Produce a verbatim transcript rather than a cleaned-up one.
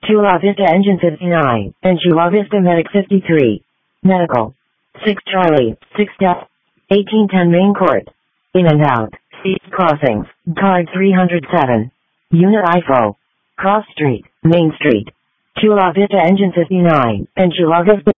Chula Vista Engine fifty-nine, and Chula Vista Medic fifty-three. Medical. six Charlie, six Def. eighteen ten Main Court. In and out. East Crossings. Card three hundred seven. Unit I F O. Cross Street, Main Street. Chula Vista Engine fifty-nine, and Chula Vista